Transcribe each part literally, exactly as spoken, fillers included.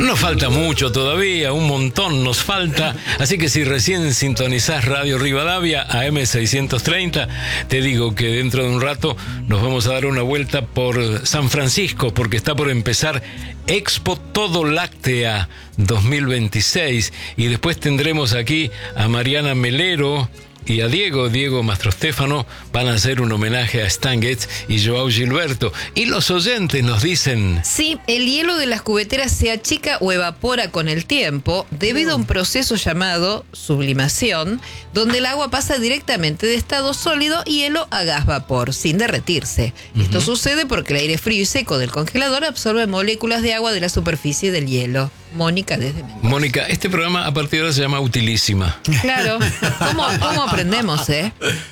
Nos falta mucho todavía, un montón nos falta, así que si recién sintonizás Radio Rivadavia A M seiscientos treinta, te digo que dentro de un rato nos vamos a dar una vuelta por San Francisco, porque está por empezar Expo Todo Láctea dos mil veintiséis, y después tendremos aquí a Mariana Melero y a Diego, Diego Mastrostéfano, van a hacer un homenaje a Stan Getz y Joao Gilberto. Y los oyentes nos dicen... Sí, el hielo de las cubeteras se achica o evapora con el tiempo debido a un proceso llamado sublimación, donde el agua pasa directamente de estado sólido hielo a gas vapor, sin derretirse. Uh-huh. Esto sucede porque el aire frío y seco del congelador absorbe moléculas de agua de la superficie del hielo. Mónica desde Mendoza. Mónica, este programa a partir de ahora se llama Utilísima. Claro. ¿Cómo, cómo aprendemos, eh?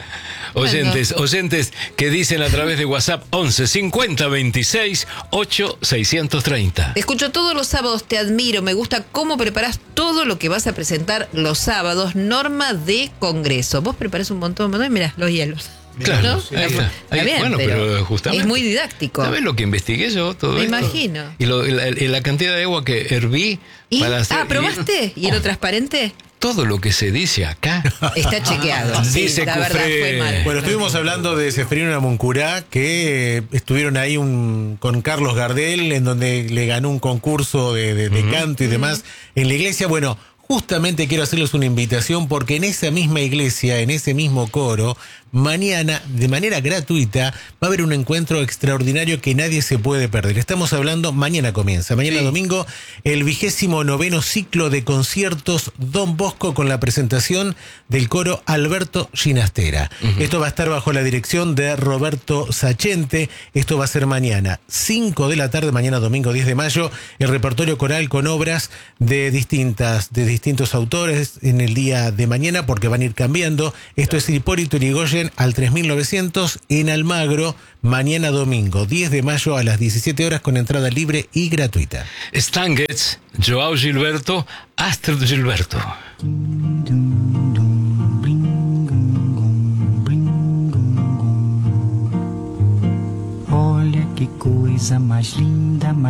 Oyentes, bueno. oyentes que dicen a través de WhatsApp once cincuenta veintiséis ocho seiscientos treinta. Te escucho todos los sábados, te admiro, me gusta cómo preparás todo lo que vas a presentar los sábados, norma de congreso. Vos preparás un montón, ¿no? Mirá, los hielos. Claro, ¿no? ahí está. Ahí, bien, bueno, pero, pero justamente es muy didáctico. ¿Sabes lo que investigué yo? Todo Me esto? imagino. Y lo, la, la cantidad de agua que herví ¿Y? para hacer... Ah, ¿probaste? Y, ¿Hielo oh, transparente? Todo lo que se dice acá está chequeado. Sí, dice la verdad fue mal. Bueno, estuvimos hablando de Ceferino Namuncurá, que eh, estuvieron ahí un, con Carlos Gardel, en donde le ganó un concurso de, de, de uh-huh. canto y demás uh-huh. en la iglesia. Bueno, justamente quiero hacerles una invitación porque en esa misma iglesia, en ese mismo coro, mañana, de manera gratuita, va a haber un encuentro extraordinario que nadie se puede perder. Estamos hablando, mañana comienza, mañana sí. domingo, el vigésimo noveno ciclo de conciertos Don Bosco con la presentación del coro Alberto Ginastera. Uh-huh. Esto va a estar bajo la dirección de Roberto Sachente. Esto va a ser mañana, cinco de la tarde, mañana domingo diez de mayo, el repertorio coral con obras de distintas, de distintos autores en el día de mañana, porque van a ir cambiando. Esto es Hipólito Yrigoyen al tres mil novecientos en Almagro, mañana domingo diez de mayo a las diecisiete horas con entrada libre y gratuita. Stan Getz, Joao Gilberto, Astrid Gilberto. Olha que coisa mais linda.